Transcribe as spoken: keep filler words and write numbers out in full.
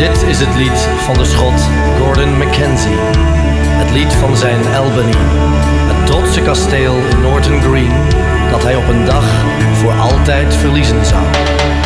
Dit is het lied van de Schot Gordon Mackenzie. Het lied van zijn Albany. Het trotse kasteel in Norton Green dat hij op een dag voor altijd verliezen zou.